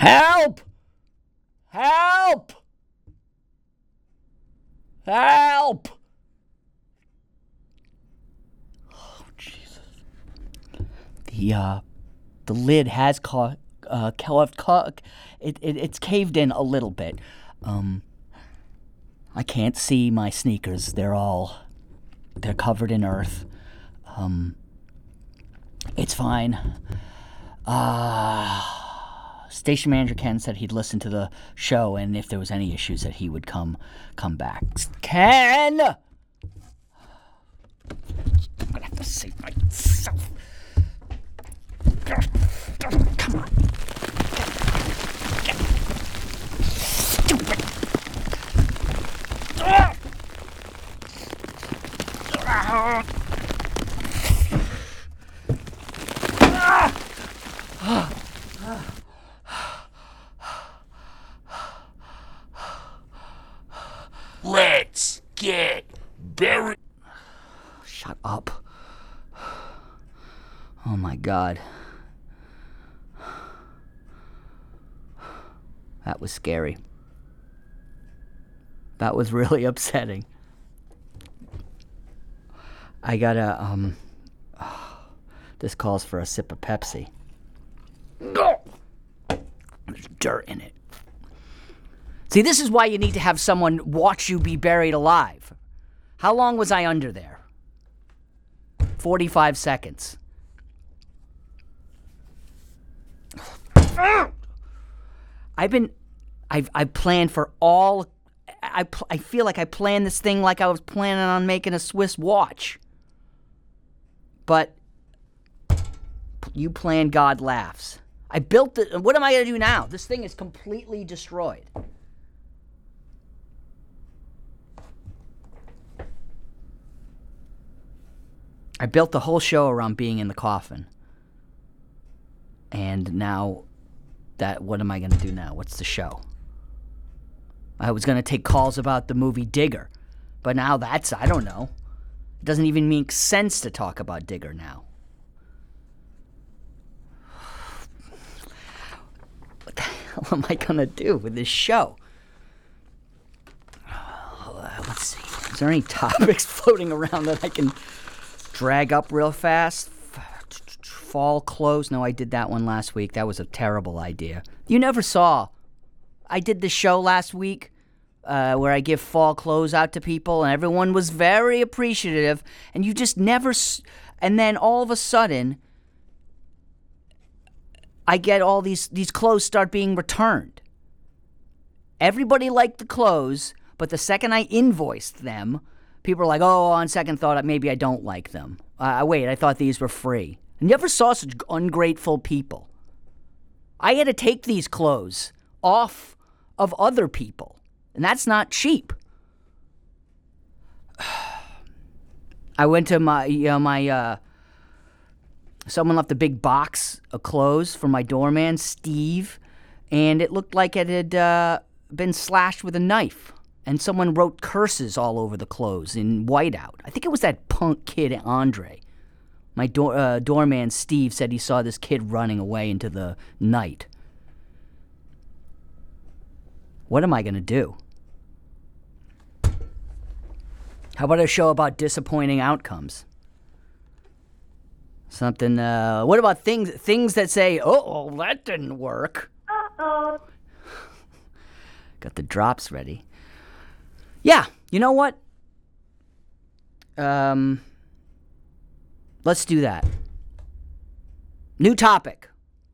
Help! Help! Help! Oh, Jesus. The lid has it's caved in a little bit. I can't see my sneakers. They're covered in earth. It's fine. Station manager Ken said he'd listen to the show, and if there was any issues that he would come back. Ken! I'm gonna have to save myself. Come on. Stupid. Let's get buried. Shut up. Oh my God. That was scary. That was really upsetting. I gotta, this calls for a sip of Pepsi. There's dirt in it. See, this is why you need to have someone watch you be buried alive. How long was I under there? 45 seconds. I've planned for all, I feel like I planned this thing like I was planning on making a Swiss watch. But you plan, God laughs. I built it. What am I going to do now? This thing is completely destroyed. I built the whole show around being in the coffin. And now, what am I going to do now? What's the show? I was going to take calls about the movie Digger. But now I don't know. It doesn't even make sense to talk about Digger now. What the hell am I going to do with this show? Let's see. Is there any topics floating around that I can drag up real fast? Fall clothes. No, I did that one last week. That was a terrible idea. You never saw. I did the show last week where I give fall clothes out to people, and everyone was very appreciative, and you just never... And then all of a sudden, I get all these clothes start being returned. Everybody liked the clothes, but the second I invoiced them, people are like, oh, on second thought, maybe I don't like them. Wait, I thought these were free. I never saw such ungrateful people. I had to take these clothes off of other people, and that's not cheap. I went to someone left a big box of clothes for my doorman, Steve, and it looked like it had been slashed with a knife. And someone wrote curses all over the clothes in whiteout. I think it was that punk kid, Andre. My doorman, Steve, said he saw this kid running away into the night. What am I going to do? How about a show about disappointing outcomes? Something, what about things that say, oh, that didn't work? Uh-oh. Got the drops ready. Yeah, you know what? Let's do that. New topic.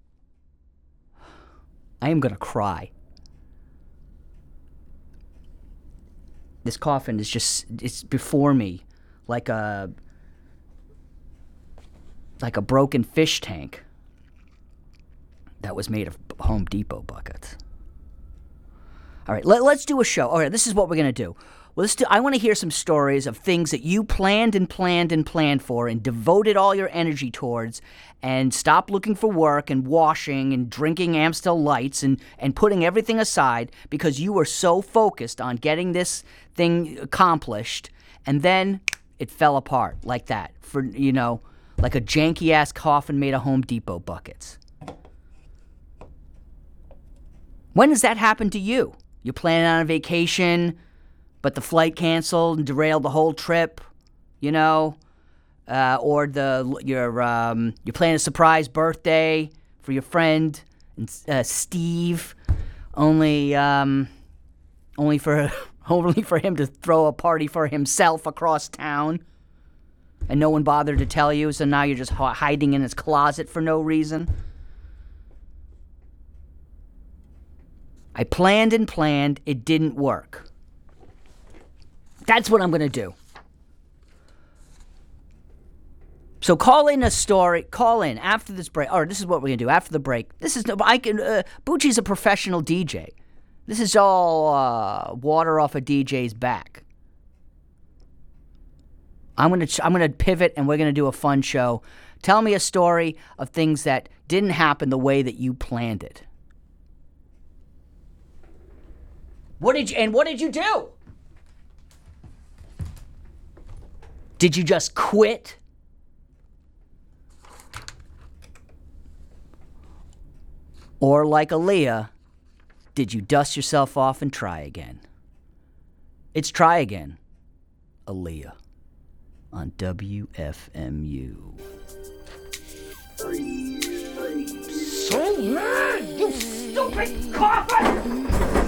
I am going to cry. This coffin is it's before me like a broken fish tank that was made of Home Depot buckets. All right, let's do a show. All right, this is what we're going to do. I want to hear some stories of things that you planned for and devoted all your energy towards, and stopped looking for work and washing and drinking Amstel Lights and putting everything aside because you were so focused on getting this thing accomplished, and then it fell apart like that for, like a janky-ass coffin made of Home Depot buckets. When does that happen to you? You're planning on a vacation, but the flight canceled and derailed the whole trip, you know? Or you're planning a surprise birthday for your friend Steve, only for him to throw a party for himself across town, and no one bothered to tell you. So now you're just hiding in his closet for no reason. I planned and planned. It didn't work. That's what I'm gonna do. So call in a story. Call in after this break. Or this is what we're gonna do after the break. Bucci's a professional DJ. This is all water off a DJ's back. I'm gonna pivot, and we're gonna do a fun show. Tell me a story of things that didn't happen the way that you planned it. What did you do? Did you just quit? Or like Aaliyah, did you dust yourself off and try again? It's Try Again, Aaliyah, on WFMU. So mad, you stupid coffin!